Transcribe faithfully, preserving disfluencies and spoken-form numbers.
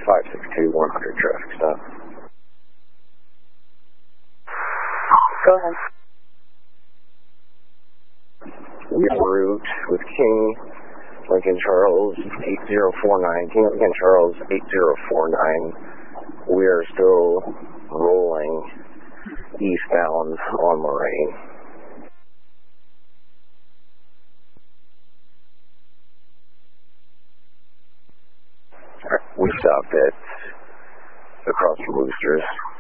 five six two, one hundred traffic stop. Go ahead. We have a route with King, Lincoln Charles, eight zero four nine, King Lincoln Charles, eight zero four nine. We are still rolling eastbound on Moraine. We stopped at across from Boosters.